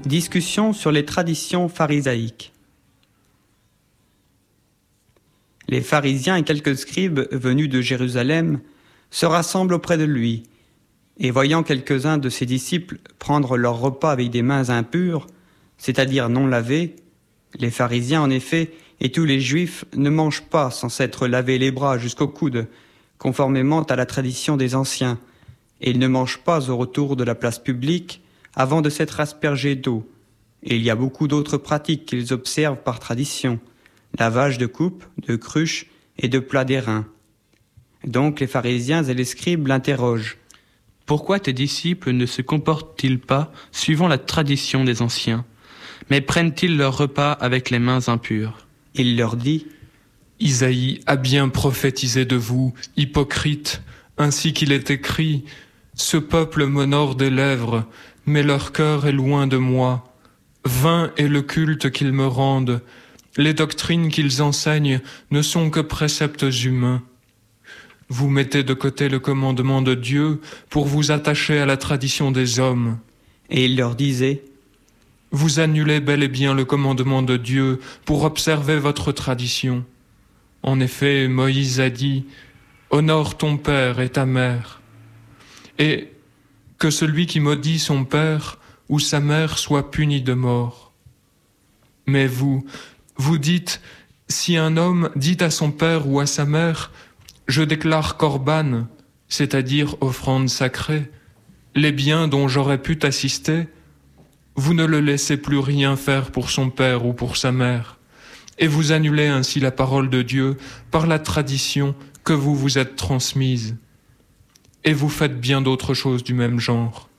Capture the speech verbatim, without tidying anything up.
Discussion sur les traditions pharisaïques. Les pharisiens et quelques scribes venus de Jérusalem se rassemblent auprès de lui, et voyant quelques-uns de ses disciples prendre leur repas avec des mains impures, c'est-à-dire non lavées, les pharisiens en effet et tous les juifs ne mangent pas sans s'être lavés les bras jusqu'au coude, conformément à la tradition des anciens, et ils ne mangent pas au retour de la place publique avant de s'être aspergés d'eau. Et il y a beaucoup d'autres pratiques qu'ils observent par tradition, lavage de coupes, de cruches et de plats d'airain. Donc les pharisiens et les scribes l'interrogent. « Pourquoi tes disciples ne se comportent-ils pas suivant la tradition des anciens, mais prennent-ils leur repas avec les mains impures ?» Il leur dit « Isaïe a bien prophétisé de vous, hypocrites, ainsi qu'il est écrit, « Ce peuple m'honore des lèvres, mais leur cœur est loin de moi. Vain est le culte qu'ils me rendent. Les doctrines qu'ils enseignent ne sont que préceptes humains. Vous mettez de côté le commandement de Dieu pour vous attacher à la tradition des hommes. » Et il leur disait « Vous annulez bel et bien le commandement de Dieu pour observer votre tradition. En effet, Moïse a dit « Honore ton père et ta mère. » Et que celui qui maudit son père ou sa mère soit puni de mort. Mais vous, vous dites, si un homme dit à son père ou à sa mère, « Je déclare corban, c'est-à-dire offrande sacrée, les biens dont j'aurais pu t'assister, vous ne le laissez plus rien faire pour son père ou pour sa mère, et vous annulez ainsi la parole de Dieu par la tradition que vous vous êtes transmise. Et vous faites bien d'autres choses du même genre.